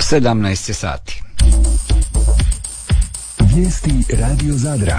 17 sati. Vijesti Radio Zadra.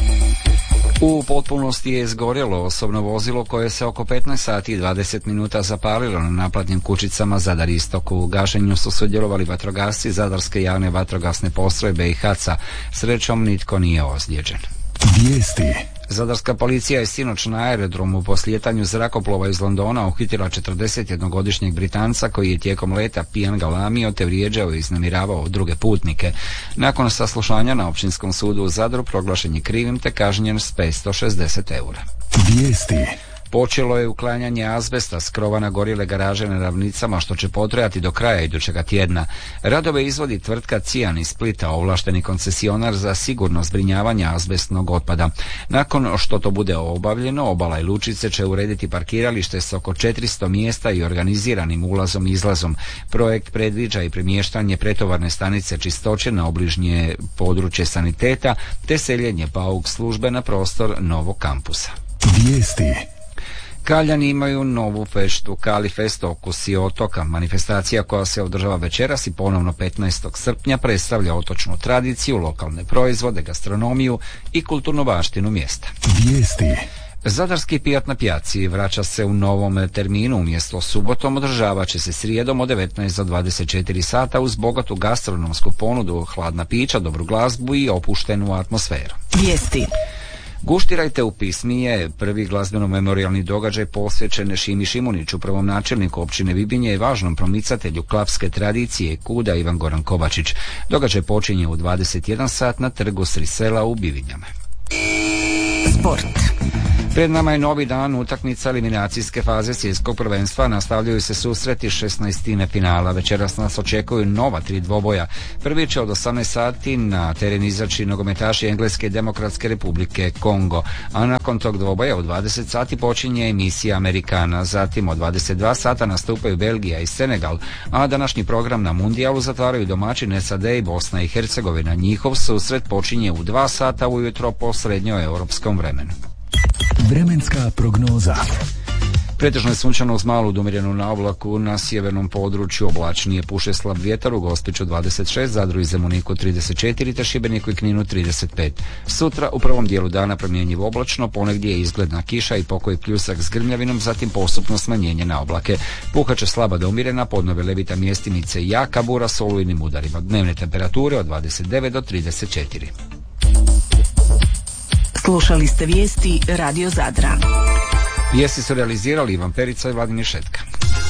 U potpunosti je izgorjelo osobno vozilo koje se oko 15 sati i 20 minuta zapalilo na naplatnim kućicama Zadar Istok. U gašenju su sudjelovali vatrogasci Zadarske javne vatrogasne postrojbe i HAC-a. Srećom nitko nije ozlijeđen. Vijesti. Zadarska policija je sinoć na aerodromu po slijetanju zrakoplova iz Londona uhitila 41-godišnjeg Britanca koji je tijekom leta pijan galamio te vrijeđao i iznemiravao druge putnike. Nakon saslušanja na Općinskom sudu u Zadru proglašen je krivim te kažnjen s 560 eura. Vijesti. Počelo je uklanjanje azbesta s krova na gorjele garaže na Ravnicama, što će potrajati do kraja idućega tjedna. Radove izvodi tvrtka Cijan iz Splita, ovlašteni koncesionar za sigurno zbrinjavanje azbestnog otpada. Nakon što to bude obavljeno, Obala i Lučice će urediti parkiralište s oko 400 mjesta i organiziranim ulazom i izlazom. Projekt predviđa i premještanje pretovarne stanice čistoće na obližnje područje saniteta te seljenje PAUK službe na prostor novog kampusa. Vijesti. Kaljani imaju novu feštu, Kali Fest okusi otoka. Manifestacija koja se održava večeras i ponovno 15. srpnja predstavlja otočnu tradiciju, lokalne proizvode, gastronomiju i kulturnu baštinu mjesta. Vijesti. Zadarski pijat na pjaci vraća se u novom terminu, umjesto subotom održavat će se srijedom od 19 do 24 sata uz bogatu gastronomsku ponudu, hladna pića, dobru glazbu i opuštenu atmosferu. Vijesti. Guštirajte u pismi je prvi glazbeno-memorijalni događaj posvećen Šimi Šimuniću, prvom načelniku općine Bibinje i važnom promicatelju klapske tradicije kuda Ivan Goran Kovačić. Događaj počinje u 21 sat na trgu Srisela u Bibinjama. Sport. Pred nama je novi dan utakmica eliminacijske faze svjetskog prvenstva. Nastavljaju se susreti 16. finala. Večeras nas očekuju nova 3 dvoboja. Prvi će od 18 sati na teren izaći nogometaši Engleske demokratske republike Kongo, a nakon tog dvoboja u 20 sati počinje emisija Amerikana. Zatim od 22 sata nastupaju Belgija i Senegal, a današnji program na mundijalu zatvaraju domaćin SAD i Bosna i Hercegovina. Njihov susret počinje u 2 sata ujutro po srednjoeuropskom vremenu. Vremenska prognoza. Pretežno je sunčano uz malu umirenu na oblaku, na sjevernom području oblačnije, puše slab vjetar, u Gospiću 26, Zadru i Zemuniku 34 te Šibeniku i Kninu 35. Sutra u prvom dijelu dana promjenjivo oblačno, ponegdje je izgledna kiša i pokoji pljusak s grmljavinom, zatim postupno smanjenje na oblake. Puhaće slaba do umirena, podnove levita mjestimice i jaka bura s olujnim udarima. Dnevne temperature od 29 do 34. Slušali ste vijesti Radio Zadra. Vijesti su realizirali Ivan Perica i Vladimir Šetka.